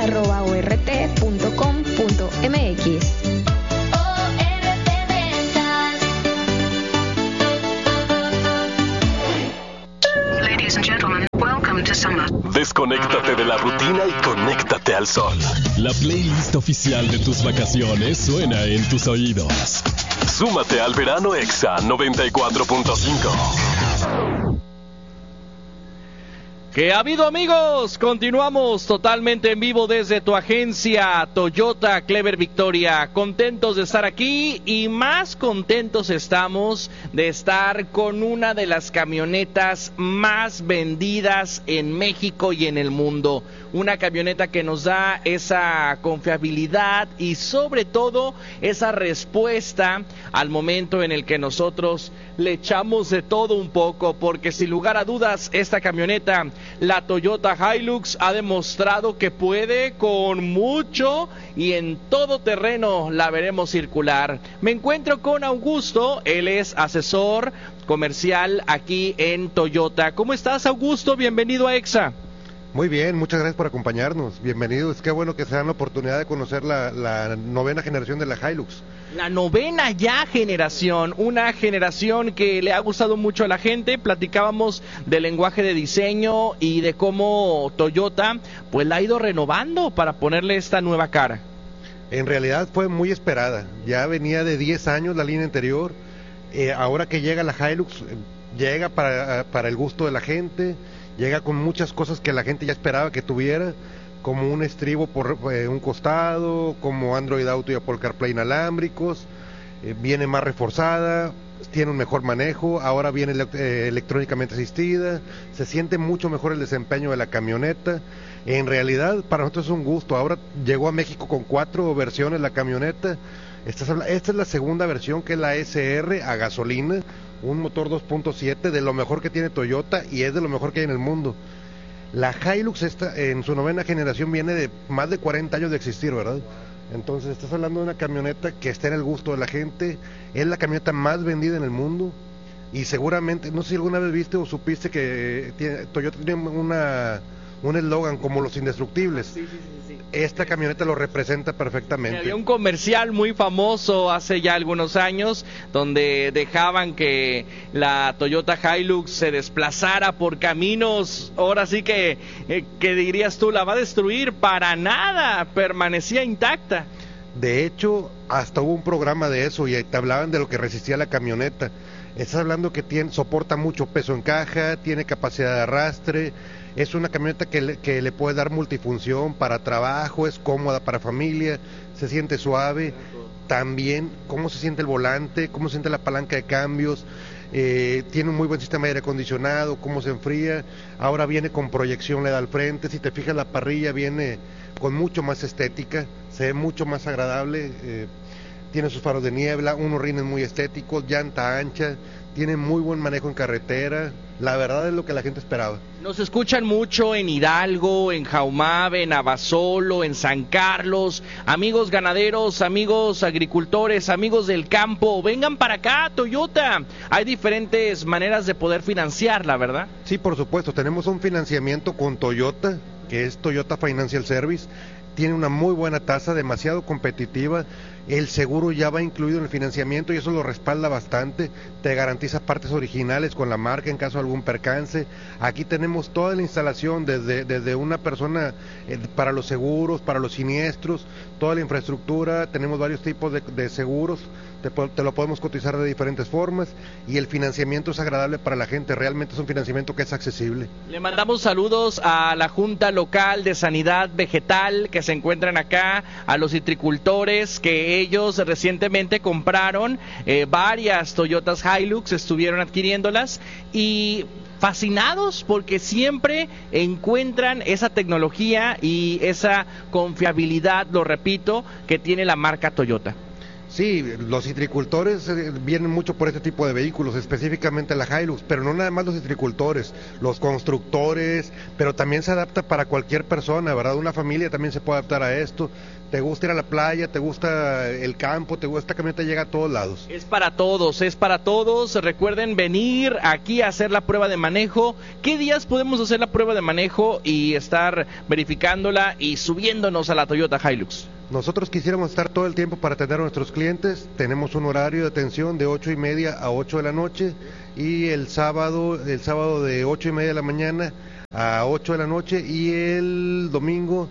@ort.com.mx. Ladies and gentlemen, welcome to summer. Desconéctate de la rutina y conéctate al sol. La playlist oficial de tus vacaciones suena en tus oídos. Súmate al verano Exa 94.5. ¿Qué ha habido, amigos? Continuamos totalmente en vivo desde tu agencia Toyota Clever Victoria. Contentos de estar aquí y más contentos estamos de estar con una de las camionetas más vendidas en México y en el mundo. Una camioneta que nos da esa confiabilidad y sobre todo esa respuesta al momento en el que nosotros le echamos de todo un poco, porque sin lugar a dudas esta camioneta, la Toyota Hilux, ha demostrado que puede con mucho y en todo terreno la veremos circular. Me encuentro con Augusto, él es asesor comercial aquí en Toyota. ¿Cómo estás, Augusto? Bienvenido a EXA. Muy bien, muchas gracias por acompañarnos. Bienvenidos. Qué bueno que se dan la oportunidad de conocer la novena generación de la Hilux. La novena ya generación, una generación que le ha gustado mucho a la gente. Platicábamos del lenguaje de diseño y de cómo Toyota pues la ha ido renovando para ponerle esta nueva cara. En realidad fue muy esperada. Ya venía de 10 años la línea anterior. Ahora que llega la Hilux, llega para el gusto de la gente. Llega con muchas cosas que la gente ya esperaba que tuviera, como un estribo por un costado, como Android Auto y Apple CarPlay inalámbricos, viene más reforzada, tiene un mejor manejo, ahora viene electrónicamente asistida, se siente mucho mejor el desempeño de la camioneta. En realidad para nosotros es un gusto. Ahora llegó a México con 4 versiones la camioneta. Esta es la segunda versión, que es la SR a gasolina, un motor 2.7 de lo mejor que tiene Toyota y es de lo mejor que hay en el mundo. La Hilux en su novena generación viene de más de 40 años de existir, ¿verdad? Entonces estás hablando de una camioneta que está en el gusto de la gente, es la camioneta más vendida en el mundo y seguramente, no sé si alguna vez viste o supiste que Toyota tiene un eslogan como los indestructibles. Sí. Esta camioneta lo representa perfectamente. Había un comercial muy famoso hace ya algunos años donde dejaban que la Toyota Hilux se desplazara por caminos, ahora sí que dirías tú, la va a destruir. Para nada, permanecía intacta. De hecho, hasta hubo un programa de eso y te hablaban de lo que resistía la camioneta. Estás hablando que soporta mucho peso en caja, tiene capacidad de arrastre. Es una camioneta que le puede dar multifunción para trabajo, es cómoda para familia, se siente suave. También cómo se siente el volante, cómo se siente la palanca de cambios, tiene un muy buen sistema de aire acondicionado, cómo se enfría. Ahora viene con proyección LED al frente, si te fijas la parrilla viene con mucho más estética, se ve mucho más agradable. Tiene sus faros de niebla, unos rines muy estéticos, llanta ancha, tiene muy buen manejo en carretera. La verdad es lo que la gente esperaba. Nos escuchan mucho en Hidalgo, en Jaumabe, en Abasolo, en San Carlos. Amigos ganaderos, amigos agricultores, amigos del campo, vengan para acá, Toyota. Hay diferentes maneras de poder financiarla, ¿verdad? Sí, por supuesto. Tenemos un financiamiento con Toyota, que es Toyota Financial Service. Tiene una muy buena tasa, demasiado competitiva. El seguro ya va incluido en el financiamiento y eso lo respalda bastante. Te garantiza partes originales con la marca en caso de algún percance. Aquí tenemos toda la instalación, desde una persona para los seguros, para los siniestros, toda la infraestructura. Tenemos varios tipos de seguros, te lo podemos cotizar de diferentes formas y el financiamiento es agradable para la gente. Realmente es un financiamiento que es accesible. Le mandamos saludos a la Junta Local de Sanidad Vegetal que se encuentran acá, a los citricultores que ellos recientemente compraron varias Toyotas Hilux, estuvieron adquiriéndolas y fascinados porque siempre encuentran esa tecnología y esa confiabilidad, lo repito, que tiene la marca Toyota. Sí, los citricultores vienen mucho por este tipo de vehículos, específicamente la Hilux, pero no nada más los citricultores, los constructores, pero también se adapta para cualquier persona, ¿verdad? Una familia también se puede adaptar a esto. Te gusta ir a la playa, te gusta el campo, esta camioneta llega a todos lados. Es para todos, es para todos. Recuerden venir aquí a hacer la prueba de manejo. ¿Qué días podemos hacer la prueba de manejo y estar verificándola y subiéndonos a la Toyota Hilux? Nosotros quisiéramos estar todo el tiempo para atender a nuestros clientes. Tenemos un horario de atención de 8:30 a 8 de la noche y el sábado de 8:30 de la mañana a 8 de la noche y el domingo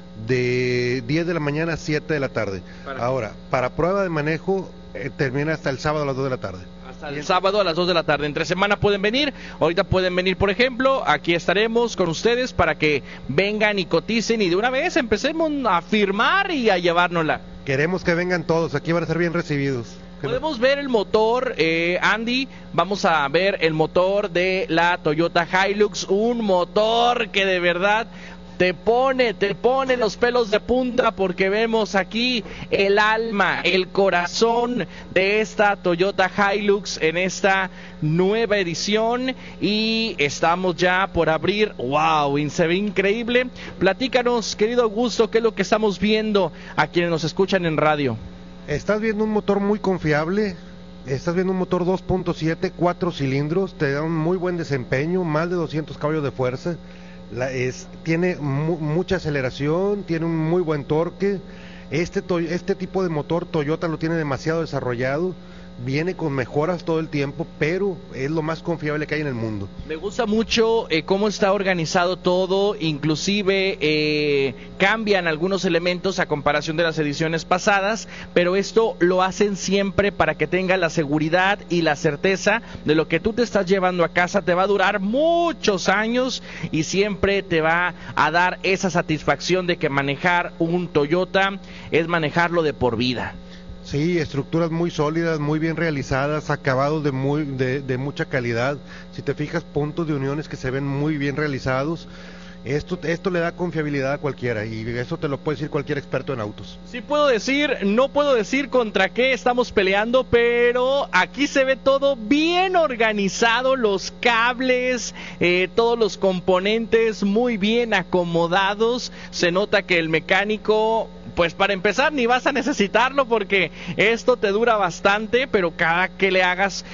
de 10 de la mañana a 7 de la tarde. Ahora, para prueba de manejo termina hasta el sábado a las 2 de la tarde. Hasta el sábado a las 2 de la tarde. Entre semana pueden venir, ahorita pueden venir, por ejemplo, aquí estaremos con ustedes para que vengan y coticen y de una vez empecemos a firmar y a llevárnosla. Queremos que vengan todos, aquí van a ser bien recibidos. Podemos ver el motor, Andy, vamos a ver el motor de la Toyota Hilux, un motor que de verdad te pone los pelos de punta porque vemos aquí el alma, el corazón de esta Toyota Hilux en esta nueva edición y estamos ya por abrir. ¡Wow! Se ve increíble. Platícanos, querido Augusto, ¿qué es lo que estamos viendo a quienes nos escuchan en radio? Estás viendo un motor muy confiable. Estás viendo un motor 2.7, 4 cilindros, te da un muy buen desempeño, más de 200 caballos de fuerza. Tiene mucha aceleración, tiene un muy buen torque. Este tipo de motor Toyota lo tiene demasiado desarrollado, viene con mejoras todo el tiempo, pero es lo más confiable que hay en el mundo. Me gusta mucho cómo está organizado todo, inclusive cambian algunos elementos a comparación de las ediciones pasadas, pero esto lo hacen siempre para que tenga la seguridad y la certeza de lo que tú te estás llevando a casa te va a durar muchos años y siempre te va a dar esa satisfacción de que manejar un Toyota es manejarlo de por vida. Sí, estructuras muy sólidas, muy bien realizadas, acabados de mucha calidad. Si te fijas, puntos de uniones que se ven muy bien realizados. Esto le da confiabilidad a cualquiera y eso te lo puede decir cualquier experto en autos. Sí puedo decir, no puedo decir contra qué estamos peleando, pero aquí se ve todo bien organizado, los cables, todos los componentes muy bien acomodados. Se nota que el mecánico, pues para empezar ni vas a necesitarlo porque esto te dura bastante, pero cada que le hagas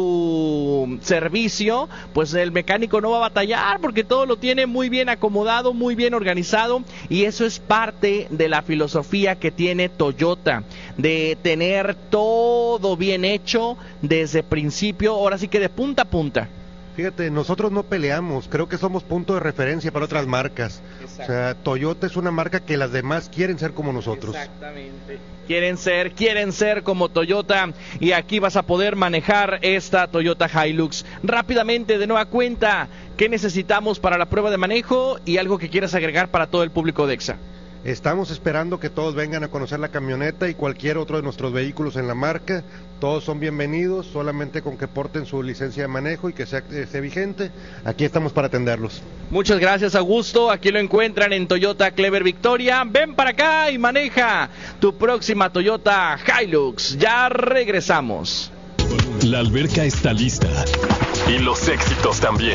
su servicio, pues el mecánico no va a batallar porque todo lo tiene muy bien acomodado, muy bien organizado y eso es parte de la filosofía que tiene Toyota, de tener todo bien hecho desde principio, ahora sí que de punta a punta. Fíjate, nosotros no peleamos, creo que somos punto de referencia para otras marcas. Exacto. O sea, Toyota es una marca que las demás quieren ser como nosotros. Exactamente. Quieren ser como Toyota y aquí vas a poder manejar esta Toyota Hilux. Rápidamente, de nueva cuenta, ¿qué necesitamos para la prueba de manejo y algo que quieras agregar para todo el público de EXA? Estamos esperando que todos vengan a conocer la camioneta y cualquier otro de nuestros vehículos en la marca. Todos son bienvenidos, solamente con que porten su licencia de manejo y que sea vigente. Aquí estamos para atenderlos. Muchas gracias, Augusto. Aquí lo encuentran en Toyota Clever Victoria. Ven para acá y maneja tu próxima Toyota Hilux. Ya regresamos. La alberca está lista. Y los éxitos también.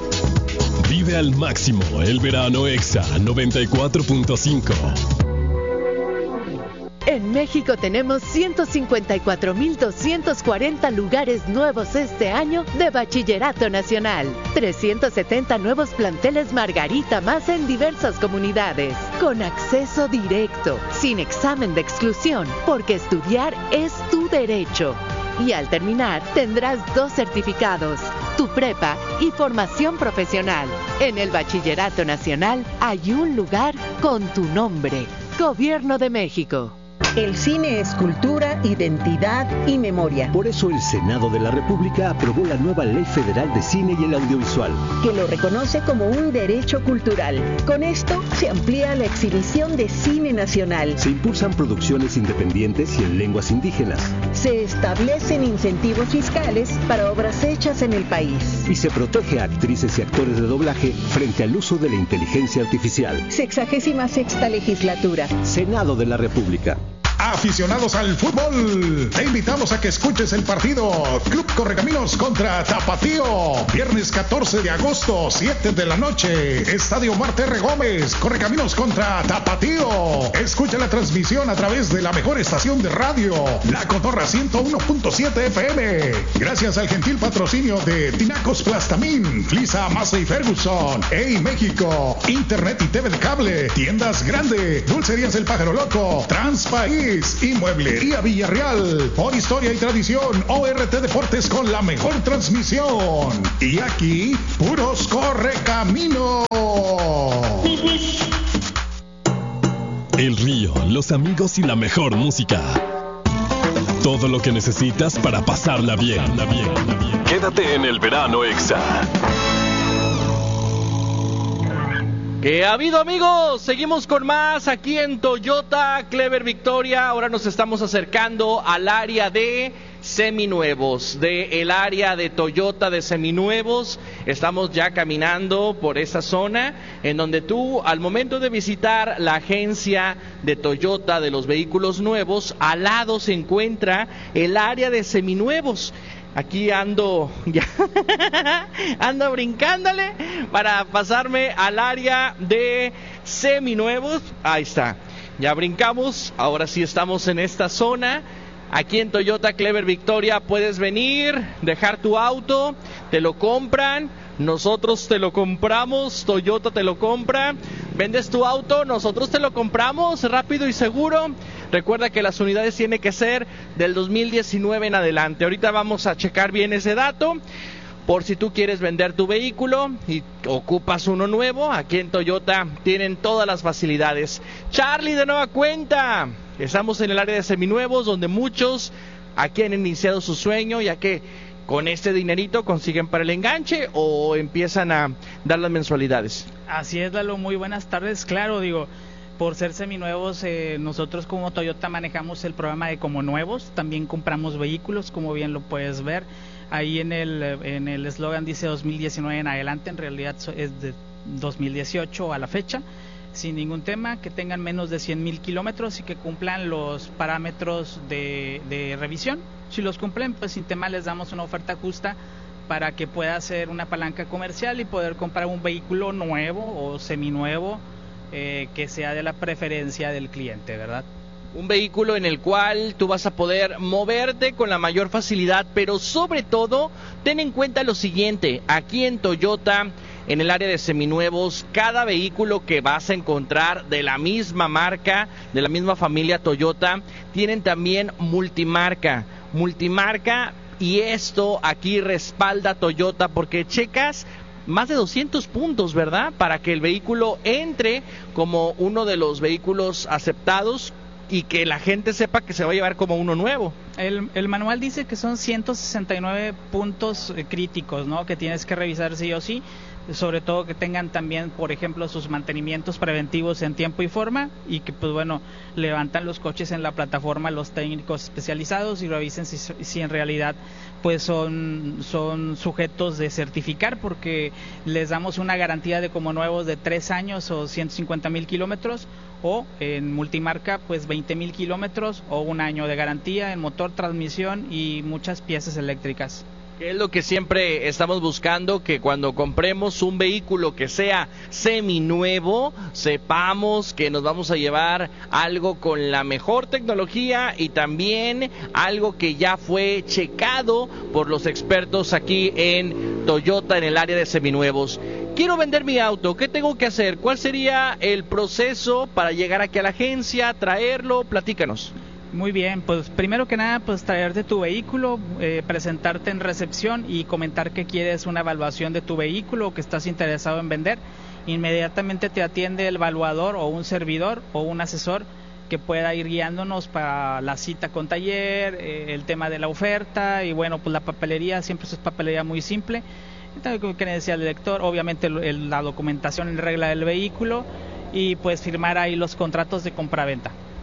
Vive al máximo el verano EXA 94.5. En México tenemos 154,240 lugares nuevos este año de Bachillerato Nacional. 370 nuevos planteles Margarita más en diversas comunidades. Con acceso directo, sin examen de exclusión, porque estudiar es tu derecho. Y al terminar tendrás 2 certificados, tu prepa y formación profesional. En el Bachillerato Nacional hay un lugar con tu nombre. Gobierno de México. El cine es cultura, identidad y memoria. Por eso el Senado de la República aprobó la nueva Ley Federal de Cine y el Audiovisual, que lo reconoce como un derecho cultural. Con esto se amplía la exhibición de cine nacional. Se impulsan producciones independientes y en lenguas indígenas. Se establecen incentivos fiscales para obras hechas en el país. Y se protege a actrices y actores de doblaje frente al uso de la inteligencia artificial. 66ª legislatura. Senado de la República. Aficionados al fútbol, te invitamos a que escuches el partido Club Correcaminos contra Tapatío. Viernes 14 de agosto, 7 de la noche. Estadio Marte R. Gómez, Correcaminos contra Tapatío. Escucha la transmisión a través de la mejor estación de radio, La Cotorra 101.7 FM. Gracias al gentil patrocinio de Tinacos Plastamín, Flisa, Massa y Ferguson. Hey México, Internet y TV de cable, Tiendas Grande, Dulcerías El Pájaro Loco, Transpaís y Mueblería Villarreal. Por historia y tradición, ORT Deportes con la mejor transmisión. Y aquí, puros Correcaminos. El río, los amigos y la mejor música. Todo lo que necesitas para pasarla bien. Quédate en el verano Exa. ¿Qué ha habido, amigos? Seguimos con más aquí en Toyota Clever Victoria. Ahora nos estamos acercando al área de seminuevos, el área de Toyota de seminuevos. Estamos ya caminando por esa zona en donde tú, al momento de visitar la agencia de Toyota de los vehículos nuevos, al lado se encuentra el área de seminuevos. Aquí ando brincándole para pasarme al área de seminuevos. Ahí está, ya brincamos, ahora sí estamos en esta zona. Aquí en Toyota Clever Victoria puedes venir, dejar tu auto, te lo compran, nosotros te lo compramos, Toyota te lo compra, vendes tu auto, nosotros te lo compramos rápido y seguro. Recuerda que las unidades tienen que ser del 2019 en adelante. Ahorita vamos a checar bien ese dato. Por si tú quieres vender tu vehículo y ocupas uno nuevo, aquí en Toyota tienen todas las facilidades. Charlie, de nueva cuenta. Estamos en el área de seminuevos, donde muchos aquí han iniciado su sueño, ya que con este dinerito consiguen para el enganche o empiezan a dar las mensualidades. Así es, Lalo, muy buenas tardes. Claro, por ser seminuevos, nosotros como Toyota manejamos el programa de como nuevos, también compramos vehículos, como bien lo puedes ver. Ahí en el eslogan dice 2019 en adelante, en realidad es de 2018 a la fecha, sin ningún tema, que tengan menos de 100,000 kilómetros y que cumplan los parámetros de revisión. Si los cumplen, pues sin tema les damos una oferta justa para que pueda hacer una palanca comercial y poder comprar un vehículo nuevo o seminuevo, que sea de la preferencia del cliente, ¿verdad? Un vehículo en el cual tú vas a poder moverte con la mayor facilidad, pero sobre todo ten en cuenta lo siguiente: aquí en Toyota, en el área de seminuevos, cada vehículo que vas a encontrar de la misma marca, de la misma familia Toyota, tienen también multimarca, y esto aquí respalda Toyota porque checas más de 200 puntos, ¿verdad? Para que el vehículo entre como uno de los vehículos aceptados y que la gente sepa que se va a llevar como uno nuevo. El manual dice que son 169 puntos críticos, ¿no? Que tienes que revisar sí o sí, sobre todo que tengan también, por ejemplo, sus mantenimientos preventivos en tiempo y forma, y que pues bueno, levantan los coches en la plataforma los técnicos especializados y revisen si en realidad pues son sujetos de certificar, porque les damos una garantía de como nuevos de 3 años o 150,000 kilómetros, o en multimarca pues 20,000 kilómetros o 1 año de garantía en motor, transmisión y muchas piezas eléctricas. Que es lo que siempre estamos buscando, que cuando compremos un vehículo que sea seminuevo, sepamos que nos vamos a llevar algo con la mejor tecnología y también algo que ya fue checado por los expertos aquí en Toyota en el área de seminuevos. Quiero vender mi auto, ¿qué tengo que hacer? ¿Cuál sería el proceso para llegar aquí a la agencia, traerlo? Platícanos. Muy bien, pues primero que nada, pues traerte tu vehículo, presentarte en recepción y comentar que quieres una evaluación de tu vehículo o que estás interesado en vender. Inmediatamente te atiende el evaluador o un servidor o un asesor que pueda ir guiándonos para la cita con taller, el tema de la oferta y bueno, pues la papelería, siempre es papelería muy simple. Entonces, que decía el lector, obviamente la documentación en regla del vehículo y pues firmar ahí los contratos de compraventa.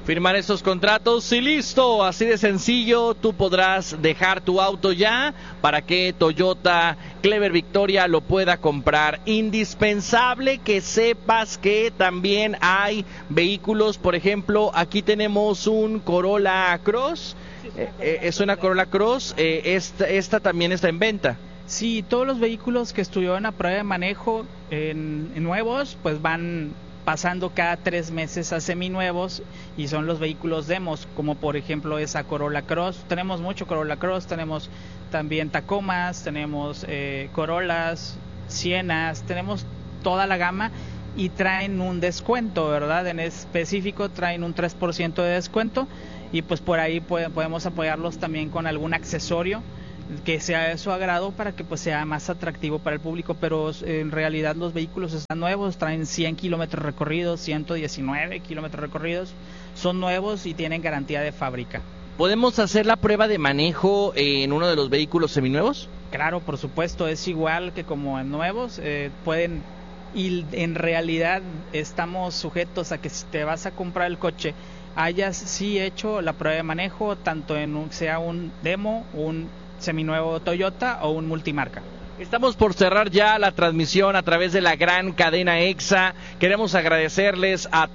firmar esos contratos y listo, así de sencillo, tú podrás dejar tu auto ya para que Toyota Clever Victoria lo pueda comprar. Indispensable que sepas que también hay vehículos, por ejemplo, aquí tenemos un Corolla Cross, es una Corolla Cross, esta también está en venta. Sí, todos los vehículos que estuvieron a prueba de manejo en nuevos, pues van pasando cada 3 meses a seminuevos y son los vehículos demos, como por ejemplo esa Corolla Cross. Tenemos mucho Corolla Cross, tenemos también Tacomas, tenemos Corollas, Sienas, tenemos toda la gama y traen un descuento, ¿verdad? En específico traen un 3% de descuento y pues por ahí podemos apoyarlos también con algún accesorio que sea de su agrado para que pues sea más atractivo para el público, pero en realidad los vehículos están nuevos, traen 100 kilómetros recorridos, 119 kilómetros recorridos, son nuevos y tienen garantía de fábrica. ¿Podemos hacer la prueba de manejo en uno de los vehículos seminuevos? Claro, por supuesto, es igual que como en nuevos, pueden, y en realidad estamos sujetos a que si te vas a comprar el coche hayas sí hecho la prueba de manejo, tanto en sea un demo, un seminuevo Toyota o un multimarca. Estamos por cerrar ya la transmisión a través de la gran cadena EXA. Queremos agradecerles a